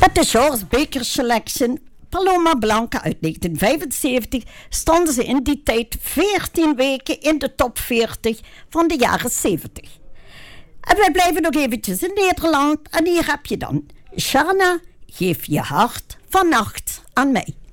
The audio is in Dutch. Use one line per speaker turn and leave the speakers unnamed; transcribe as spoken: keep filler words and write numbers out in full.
Met de George Baker Selection Paloma Blanca uit negentien vijfenzeventig stonden ze in die tijd veertien weken in de top veertig van de jaren zeventig. En wij blijven nog eventjes in Nederland en hier heb je dan Shana, geef je hart vannacht aan mij.